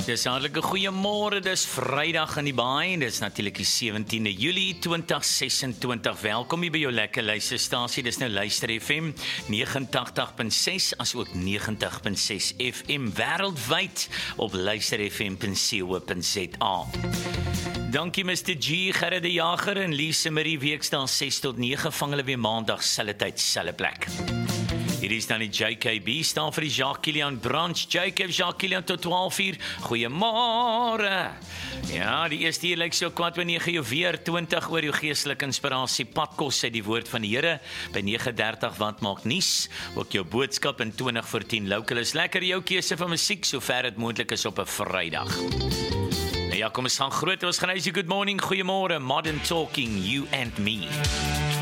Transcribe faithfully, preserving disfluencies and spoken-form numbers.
Dis hartlike goeiemôre, dis Vrydag in die baai, dis natuurlik die sewentiende Julie twintig sesentwintig. Welkom hier by jou lekker luisterstasie, dis nou Luister F M vyf agt punt ses as ook negentig punt ses F M wêreldwyd op luister f m punt co punt za. Dankie Mister G, Gerrit de Jager en Lise Marie Weekstaal ses tot nege, vang hulle weer maandag, selfde tyd, selfde plek. Hier is dan die J K B, staan vir die Jacques Kilian branch. J K Jacques Kilian tot twaalf uur. Goeiemôre. Ja, die eerste hier lyk so kwart oor nege, jou weer twintig oor jou geestelike inspirasie. Padkos uit die woord van die Here by nege dertig, wat maak nuus? Ook jou boodskap in twintig voor tien. Local is lekker, jou keuse van musiek, sover dit moontlik is op 'n Vrydag. Nou ja, kom ons gaan groot, ons gaan huisie, good morning, goeiemôre, Modern Talking, you and me.